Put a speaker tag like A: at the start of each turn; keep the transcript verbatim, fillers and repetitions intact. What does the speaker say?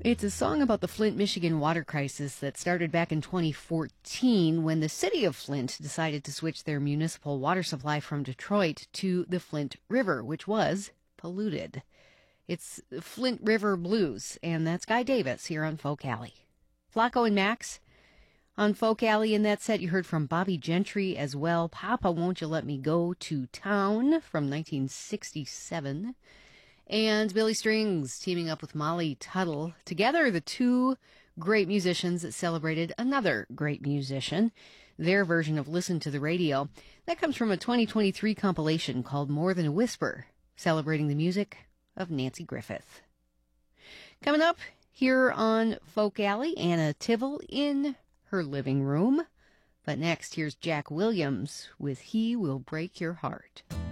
A: It's a song about the Flint, Michigan water crisis that started back in twenty fourteen when the city of Flint decided to switch their municipal water supply from Detroit to the Flint River, which was polluted. It's Flint River Blues, and that's Guy Davis here on Folk Alley. Flacco and Max on Folk Alley. In that set, you heard from Bobby Gentry as well. Papa, Won't You Let Me Go to Town from nineteen sixty-seven. And Billy Strings teaming up with Molly Tuttle. Together, the two great musicians that celebrated another great musician. Their version of Listen to the Radio. That comes from a twenty twenty-three compilation called More Than a Whisper, celebrating the music of Nancy Griffith. Coming up here on Folk Alley, Anna Tivell in her living room. But next, here's Jack Williams with He Will Break Your Heart.